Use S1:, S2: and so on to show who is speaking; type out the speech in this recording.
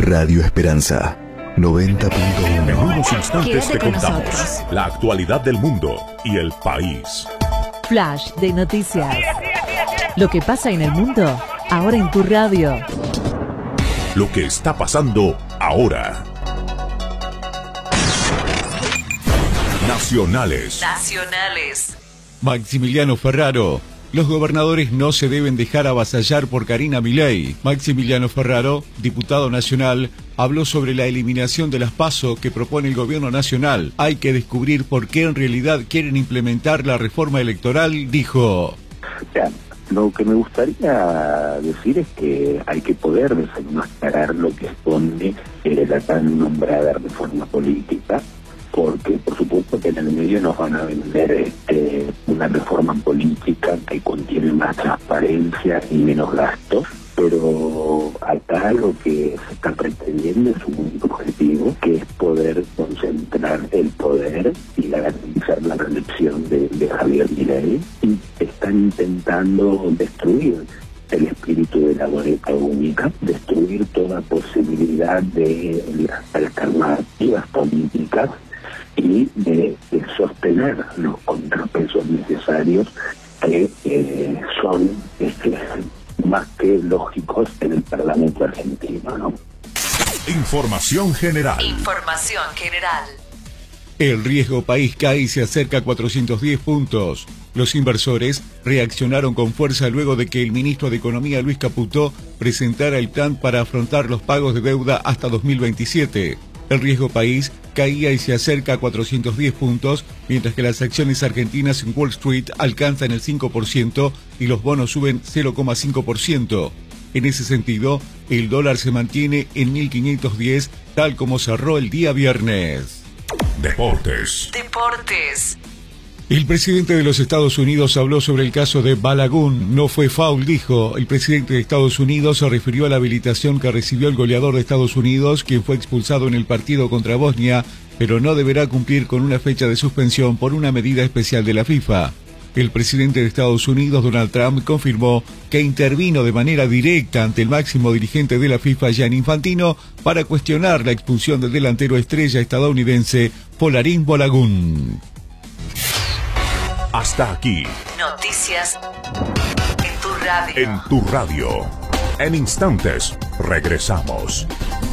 S1: Radio Esperanza 90.1.
S2: En unos instantes
S3: Quédate
S2: te
S3: con
S2: contamos
S3: nosotros.
S2: la actualidad del mundo y el país.
S3: Flash de noticias. Lo que pasa en el mundo, ahora en tu radio.
S2: Lo que está pasando ahora. Nacionales.
S4: Maximiliano Ferraro. Los gobernadores no se deben dejar avasallar por Karina Milei. Maximiliano Ferraro, diputado nacional, habló sobre la eliminación de las PASO que propone el gobierno nacional. Hay que descubrir por qué en realidad quieren implementar la reforma electoral, dijo.
S5: Ya, lo que me gustaría decir es que hay que poder desenmascarar lo que esconde la tan nombrada reforma política, porque por supuesto que en el medio nos van a vender una reforma política que contiene más transparencia y menos gastos, pero acá lo que se está pretendiendo es un único objetivo, que es poder concentrar el poder y garantizar la reelección de Javier Milei, y están intentando destruir el espíritu de la boleta única, destruir toda posibilidad de las alternativas políticas y de sostener los contrapesos necesarios que son más que lógicos en el Parlamento argentino, ¿no?
S2: Información general.
S4: El riesgo país cae y se acerca a 410 puntos. Los inversores reaccionaron con fuerza luego de que el ministro de Economía, Luis Caputo, presentara el plan para afrontar los pagos de deuda hasta 2027. El riesgo país caía y se acerca a 410 puntos, mientras que las acciones argentinas en Wall Street alcanzan el 5% y los bonos suben 0,5%. En ese sentido, el dólar se mantiene en 1.510, tal como cerró el día viernes.
S2: Deportes.
S4: El presidente de los Estados Unidos habló sobre el caso de Balaguer. No fue foul, dijo. El presidente de Estados Unidos se refirió a la habilitación que recibió el goleador de Estados Unidos, quien fue expulsado en el partido contra Bosnia, pero no deberá cumplir con una fecha de suspensión por una medida especial de la FIFA. El presidente de Estados Unidos, Donald Trump, confirmó que intervino de manera directa ante el máximo dirigente de la FIFA, Gianni Infantino, para cuestionar la expulsión del delantero estrella estadounidense, Folarin Balagun.
S2: Hasta aquí.
S3: Noticias en tu radio.
S2: En tu radio. En instantes regresamos.